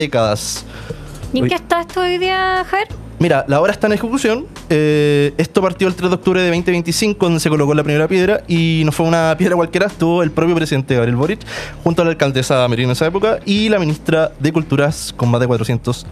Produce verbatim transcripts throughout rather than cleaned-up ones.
décadas. ¿Y en qué está esto hoy día, Javier? Mira, la obra está en ejecución. Eh, esto partió el tres de octubre de veinte veinticinco, donde se colocó la primera piedra, y no fue una piedra cualquiera, estuvo el propio presidente Gabriel Boric, junto a la alcaldesa Merino en esa época, y la ministra de Culturas, con más de cuatrocientos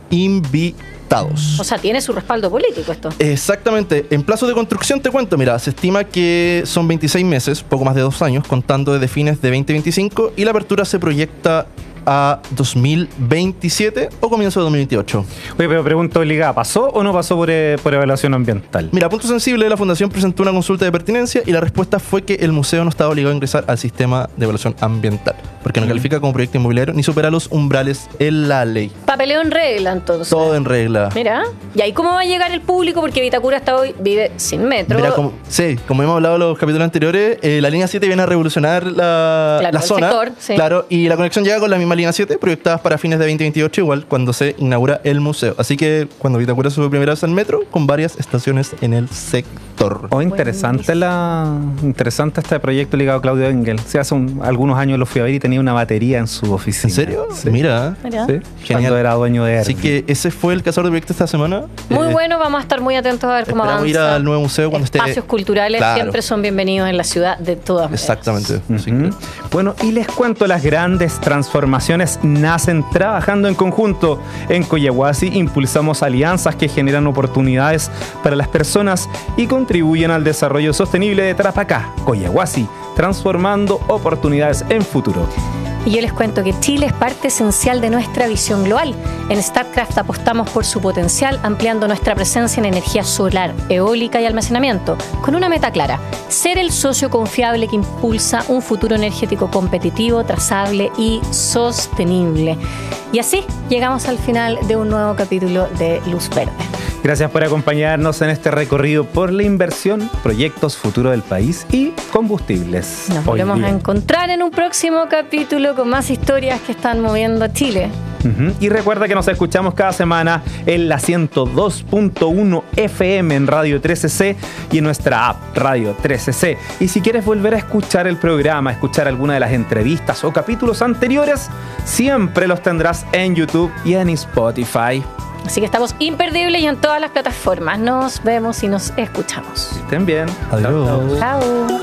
invitados. O sea, tiene su respaldo político esto. Exactamente. En plazo de construcción te cuento, mira, se estima que son veintiséis meses, poco más de dos años, contando desde fines de veinte veinticinco, y la apertura se proyecta a dos mil veintisiete o comienzo de dos mil veintiocho. Oye, pero pregunta obligada, ¿pasó o no pasó por, eh, por evaluación ambiental? Mira, punto sensible, la Fundación presentó una consulta de pertinencia y la respuesta fue que el museo no estaba obligado a ingresar al sistema de evaluación ambiental, porque no mm. califica como proyecto inmobiliario ni supera los umbrales en la ley. Papeleo en regla, entonces. Todo en regla. Mira, ¿y ahí cómo va a llegar el público? Porque Vitacura hasta hoy vive sin metro. Mira, como, sí, como hemos hablado en los capítulos anteriores, eh, la línea siete viene a revolucionar la, claro, la zona. Sector, sí. Claro, y la conexión llega con la misma línea siete, proyectada para fines de veinte veintiocho, igual cuando se inaugura el museo. Así que cuando Vitacura sube primera vez al metro, con varias estaciones en el sector. Oh, interesante la interesante este proyecto ligado a Claudio Engel. Sí, hace un, algunos años lo fui a ver y tenía una batería en su oficina. ¿En serio? Sí. Mira. Mira. Sí, cuando era dueño de Airbnb. Así que ese fue el cazador de proyectos esta semana. Muy eh, bueno, vamos a estar muy atentos a ver cómo avanza. Ir al nuevo museo cuando Espacios esté... culturales claro. siempre son bienvenidos en la ciudad de todas maneras. Exactamente. Uh-huh. Así que... Bueno, y les cuento, las grandes transformaciones nacen trabajando en conjunto. En Coyahuasi impulsamos alianzas que generan oportunidades para las personas y contribuyen al desarrollo sostenible de Tarapacá. Coyahuasi, transformando oportunidades en futuro. Y yo les cuento que Chile es parte esencial de nuestra visión global. En Statkraft apostamos por su potencial, ampliando nuestra presencia en energía solar, eólica y almacenamiento, con una meta clara: ser el socio confiable que impulsa un futuro energético competitivo, trazable y sostenible. Y así llegamos al final de un nuevo capítulo de Luz Verde. Gracias por acompañarnos en este recorrido por la inversión, proyectos, futuro del país y combustibles. Nos volvemos a encontrar en un próximo capítulo con más historias que están moviendo a Chile. Uh-huh. Y recuerda que nos escuchamos cada semana en la ciento dos punto uno F M en Radio trece C y en nuestra app Radio trece C. Y si quieres volver a escuchar el programa, escuchar alguna de las entrevistas o capítulos anteriores, siempre los tendrás en YouTube y en Spotify. Así que estamos imperdibles y en todas las plataformas. Nos vemos y nos escuchamos. Estén bien. Adiós. Chao.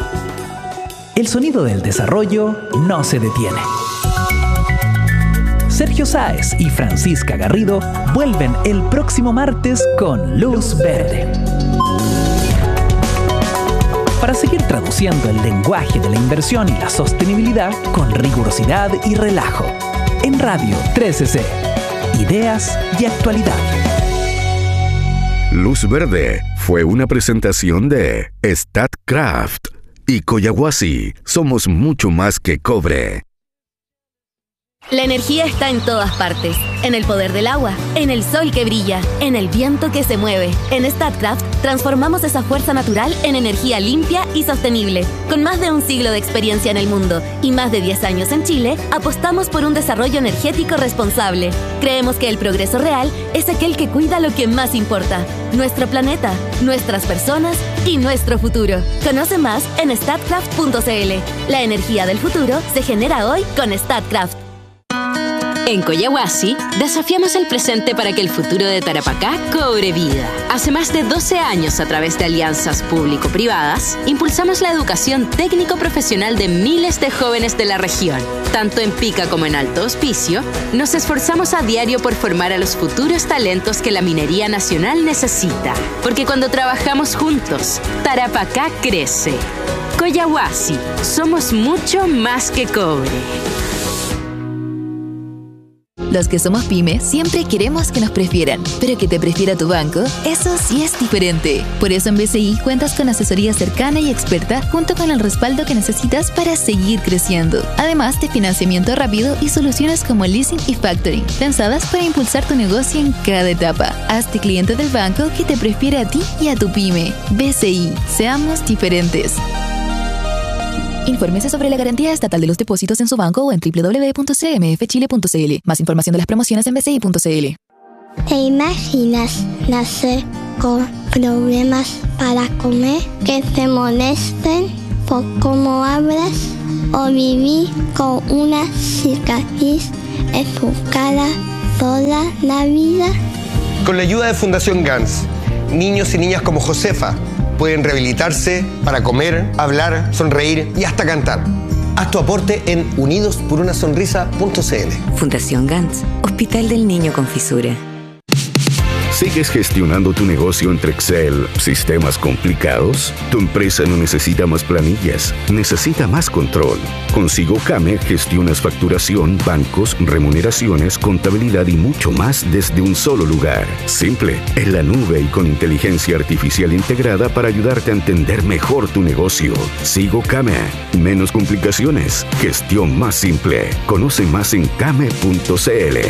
El sonido del desarrollo no se detiene. Sergio Sáez y Francisca Garrido vuelven el próximo martes con Luz Verde. Para seguir traduciendo el lenguaje de la inversión y la sostenibilidad con rigurosidad y relajo. En Radio trece C. Ideas y actualidad. Luz Verde fue una presentación de Statkraft y Coyahuasi. Somos mucho más que cobre. La energía está en todas partes. En el poder del agua, en el sol que brilla, en el viento que se mueve. En Statkraft transformamos esa fuerza natural en energía limpia y sostenible. Con más de un siglo de experiencia en el mundo y más de diez años en Chile, apostamos por un desarrollo energético responsable. Creemos que el progreso real es aquel que cuida lo que más importa: nuestro planeta, nuestras personas y nuestro futuro. Conoce más en statkraft punto c l. La energía del futuro se genera hoy con Statkraft. En Coyahuasi, desafiamos el presente para que el futuro de Tarapacá cobre vida. Hace más de doce años, a través de alianzas público-privadas, impulsamos la educación técnico-profesional de miles de jóvenes de la región. Tanto en Pica como en Alto Hospicio, nos esforzamos a diario por formar a los futuros talentos que la minería nacional necesita. Porque cuando trabajamos juntos, Tarapacá crece. Coyahuasi, somos mucho más que cobre. Los que somos pyme siempre queremos que nos prefieran, pero que te prefiera tu banco, eso sí es diferente. Por eso en B C I cuentas con asesoría cercana y experta, junto con el respaldo que necesitas para seguir creciendo. Además de financiamiento rápido y soluciones como leasing y factoring, pensadas para impulsar tu negocio en cada etapa. Hazte cliente del banco que te prefiere a ti y a tu pyme. B C I, seamos diferentes. Infórmese sobre la garantía estatal de los depósitos en su banco o en doble u doble u doble u punto c m f chile punto c l. Más información de las promociones en b c i punto c l. ¿Te imaginas nacer con problemas para comer, que te molesten por cómo hablas, o vivir con una cicatriz educada toda la vida. Con la ayuda de Fundación Gans, niños y niñas como Josefa pueden rehabilitarse para comer, hablar, sonreír y hasta cantar. Haz tu aporte en unidos por una sonrisa punto c l. Fundación Gans, Hospital del Niño con Fisura. ¿Sigues gestionando tu negocio entre Excel, sistemas complicados? Tu empresa no necesita más planillas, necesita más control. Con SigoCame gestionas facturación, bancos, remuneraciones, contabilidad y mucho más desde un solo lugar. Simple, en la nube y con inteligencia artificial integrada para ayudarte a entender mejor tu negocio. SigoCame, menos complicaciones, gestión más simple. Conoce más en came punto c l.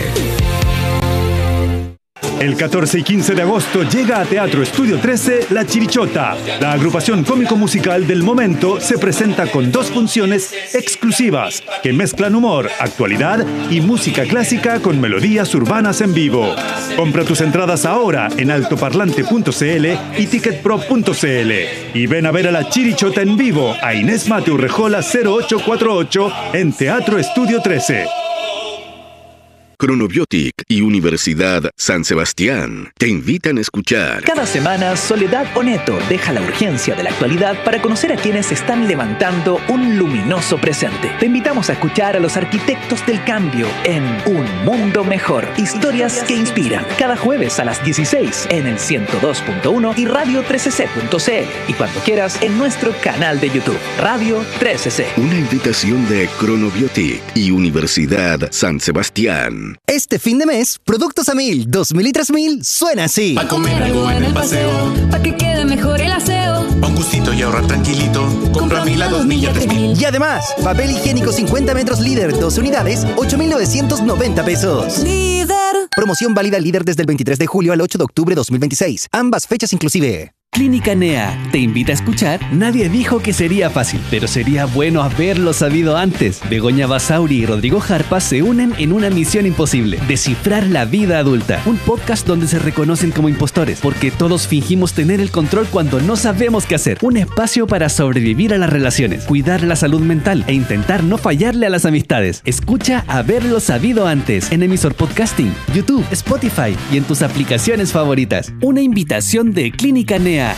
El catorce y quince de agosto llega a Teatro Estudio trece La Chirichota. La agrupación cómico-musical del momento se presenta con dos funciones exclusivas que mezclan humor, actualidad y música clásica con melodías urbanas en vivo. Compra tus entradas ahora en altoparlante punto c l y ticketpro punto c l. Y ven a ver a La Chirichota en vivo a Inés Mateu Rejola cero ocho cuatro ocho en Teatro Estudio trece. Cronobiotic y Universidad San Sebastián te invitan a escuchar. Cada semana, Soledad Oneto deja la urgencia de la actualidad para conocer a quienes están levantando un luminoso presente. Te invitamos a escuchar a los arquitectos del cambio en Un Mundo Mejor. Historias que inspiran. Cada jueves a las dieciséis en el ciento dos punto uno y radio trece c punto c l. Y cuando quieras en nuestro canal de YouTube, Radio trece c. Una invitación de Cronobiotic y Universidad San Sebastián. Este fin de mes, Productos a Mil, dos mil y tres mil, suena así. Pa' comer algo en el paseo, pa' que quede mejor el aseo. Pa' un gustito y ahorrar tranquilito, compra Mil a dos mil y a tres mil. Y además, papel higiénico cincuenta metros Líder, dos unidades, ocho mil novecientos noventa pesos. Líder. Promoción válida Líder desde el veintitrés de julio al ocho de octubre de dos mil veintiséis. Ambas fechas inclusive. Clínica Nea te invita a escuchar. Nadie dijo que sería fácil, pero sería bueno haberlo sabido antes. Begoña Basauri y Rodrigo Jarpa se unen en una misión imposible: descifrar la vida adulta. Un podcast donde se reconocen como impostores, porque todos fingimos tener el control cuando no sabemos qué hacer. Un espacio para sobrevivir a las relaciones, cuidar la salud mental e intentar no fallarle a las amistades. Escucha Haberlo Sabido Antes en Emisor Podcasting, YouTube, Spotify y en tus aplicaciones favoritas. Una invitación de Clínica Nea.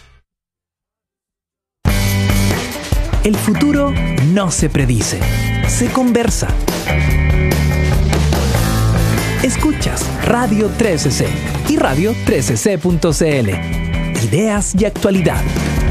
El futuro no se predice, se conversa. Escuchas Radio trece c y radio trece c punto c l. Ideas y actualidad.